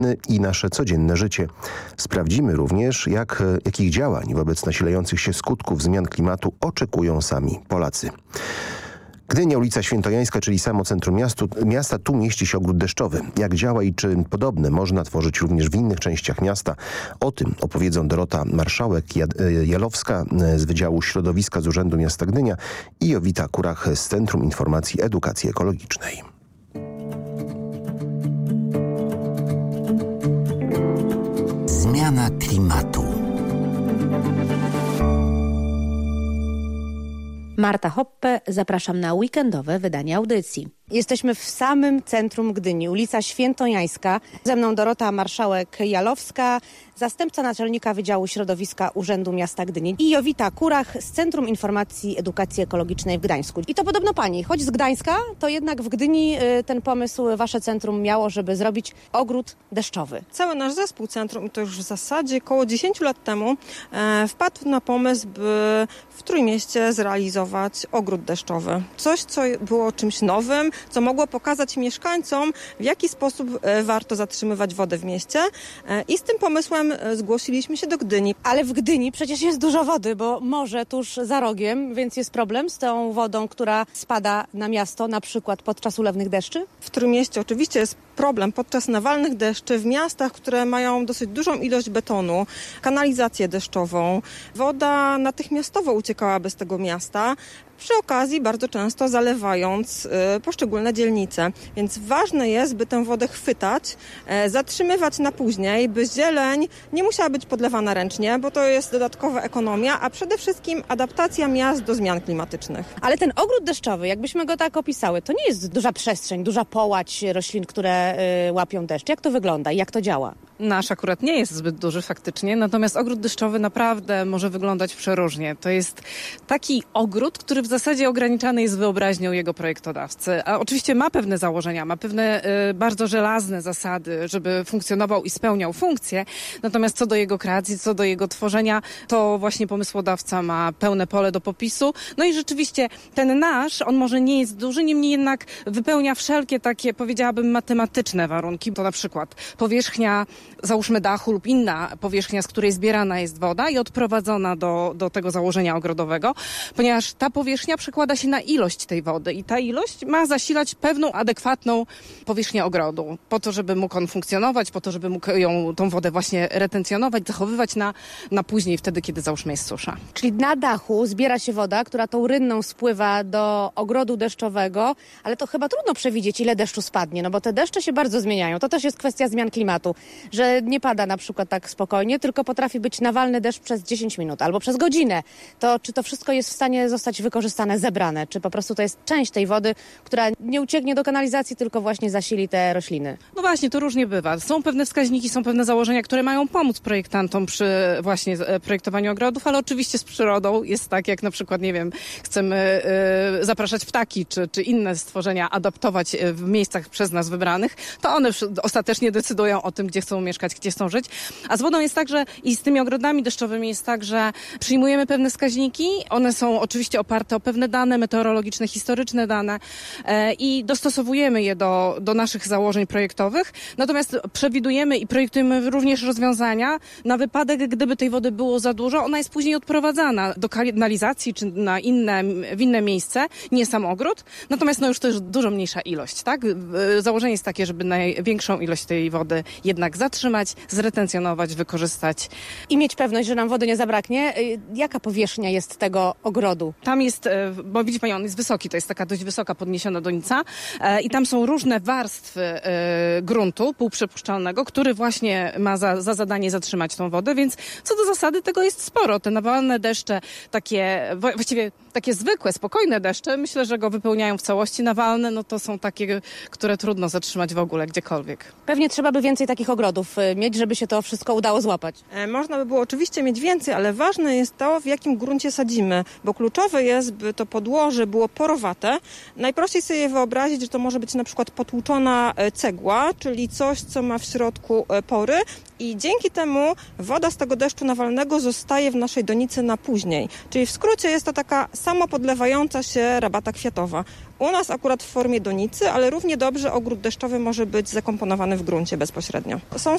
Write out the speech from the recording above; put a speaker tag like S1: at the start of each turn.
S1: i nasze codzienne życie. Sprawdzimy również, jakich działań wobec nasilających się skutków zmian klimatu oczekują sami Polacy. Gdynia, ulica Świętojańska, czyli samo centrum miasta, tu mieści się ogród deszczowy. Jak działa i czy podobne można tworzyć również w innych częściach miasta? O tym opowiedzą Dorota Marszałek-Jalowska z Wydziału Środowiska z Urzędu Miasta Gdynia i Jowita Kurach z Centrum Informacji Edukacji Ekologicznej.
S2: Zmiana klimatu.
S3: Marta Hoppe, zapraszam na weekendowe wydanie audycji.
S4: Jesteśmy w samym centrum Gdyni, ulica Świętojańska. Ze mną Dorota Marszałek-Jalowska, zastępca naczelnika Wydziału Środowiska Urzędu Miasta Gdyni i Jowita Kurach z Centrum Informacji Edukacji Ekologicznej w Gdańsku. I to podobno pani, choć z Gdańska, to jednak w Gdyni ten pomysł wasze centrum miało, żeby zrobić ogród deszczowy.
S5: Cały nasz zespół centrum, i to już w zasadzie około 10 lat temu, wpadł na pomysł, by w Trójmieście zrealizować ogród deszczowy. Coś, co było czymś nowym, co mogło pokazać mieszkańcom, w jaki sposób warto zatrzymywać wodę w mieście. I z tym pomysłem zgłosiliśmy się do Gdyni.
S4: Ale w Gdyni przecież jest dużo wody, bo morze tuż za rogiem, więc jest problem z tą wodą, która spada na miasto, na przykład podczas ulewnych deszczy?
S5: W Trójmieście oczywiście jest problem podczas nawalnych deszczy w miastach, które mają dosyć dużą ilość betonu, kanalizację deszczową. Woda natychmiastowo uciekałaby z tego miasta, przy okazji bardzo często zalewając poszczególne dzielnice. Więc ważne jest, by tę wodę chwytać, zatrzymywać na później, by zieleń nie musiała być podlewana ręcznie, bo to jest dodatkowa ekonomia, a przede wszystkim adaptacja miast do zmian klimatycznych.
S4: Ale ten ogród deszczowy, jakbyśmy go tak opisały, to nie jest duża przestrzeń, duża połać roślin, które łapią deszcz. Jak to wygląda i jak to działa?
S6: Nasz akurat nie jest zbyt duży faktycznie, natomiast ogród deszczowy naprawdę może wyglądać przeróżnie. To jest taki ogród, który w zasadzie ograniczany jest wyobraźnią jego projektodawcy. A oczywiście ma pewne założenia, ma pewne bardzo żelazne zasady, żeby funkcjonował i spełniał funkcje. Natomiast co do jego kreacji, co do jego tworzenia, to właśnie pomysłodawca ma pełne pole do popisu. No i rzeczywiście ten nasz, on może nie jest duży, niemniej jednak wypełnia wszelkie takie, powiedziałabym, matematyczne warunki. To na przykład powierzchnia, załóżmy dachu lub inna powierzchnia, z której zbierana jest woda i odprowadzona do tego założenia ogrodowego, ponieważ ta powierzchnia przekłada się na ilość tej wody i ta ilość ma zasilać pewną adekwatną powierzchnię ogrodu, po to, żeby mógł on funkcjonować, po to, żeby mógł tą wodę właśnie retencjonować, zachowywać na później, wtedy, kiedy załóżmy jest susza.
S4: Czyli na dachu zbiera się woda, która tą rynną spływa do ogrodu deszczowego, ale to chyba trudno przewidzieć, ile deszczu spadnie, no bo te deszcze się bardzo zmieniają. To też jest kwestia zmian klimatu, że nie pada na przykład tak spokojnie, tylko potrafi być nawalny deszcz przez 10 minut albo przez godzinę. To czy to wszystko jest w stanie zostać wykorzystane, zebrane? Czy po prostu to jest część tej wody, która nie ucieknie do kanalizacji, tylko właśnie zasili te rośliny?
S6: No właśnie, to różnie bywa. Są pewne wskaźniki, są pewne założenia, które mają pomóc projektantom przy właśnie projektowaniu ogrodów, ale oczywiście z przyrodą jest tak, jak na przykład, nie wiem, chcemy zapraszać ptaki, czy inne stworzenia adaptować w miejscach przez nas wybranych, to one ostatecznie decydują o tym, gdzie chcą mieszkać, gdzie chcą żyć. A z wodą jest tak, że i z tymi ogrodami deszczowymi jest tak, że przyjmujemy pewne wskaźniki, one są oczywiście oparte o pewne dane meteorologiczne, historyczne dane i dostosowujemy je do naszych założeń projektowych. Natomiast przewidujemy i projektujemy również rozwiązania na wypadek, gdyby tej wody było za dużo. Ona jest później odprowadzana do kanalizacji czy w inne miejsce, nie sam ogród. Natomiast już to jest dużo mniejsza ilość, tak? Założenie jest takie, żeby największą ilość tej wody jednak zatrzymać, zretencjonować, wykorzystać.
S4: I mieć pewność, że nam wody nie zabraknie. Jaka powierzchnia jest tego ogrodu?
S6: Tam jest, bo widzi pani, on jest wysoki, to jest taka dość wysoka podniesiona donica i tam są różne warstwy gruntu półprzepuszczalnego, który właśnie ma za zadanie zatrzymać tą wodę, więc co do zasady tego jest sporo. Te nawalne deszcze, właściwie takie zwykłe, spokojne deszcze, myślę, że go wypełniają w całości. Nawalne, no to są takie, które trudno zatrzymać w ogóle gdziekolwiek.
S4: Pewnie trzeba by więcej takich ogrodów mieć, żeby się to wszystko udało złapać.
S5: Można by było oczywiście mieć więcej, ale ważne jest to, w jakim gruncie sadzimy, bo kluczowe jest, by to podłoże było porowate. Najprościej sobie wyobrazić, że to może być na przykład potłuczona cegła, czyli coś, co ma w środku pory i dzięki temu woda z tego deszczu nawalnego zostaje w naszej donicy na później. Czyli w skrócie jest to taka samopodlewająca się rabata kwiatowa. U nas akurat w formie donicy, ale równie dobrze ogród deszczowy może być zakomponowany w gruncie bezpośrednio. Są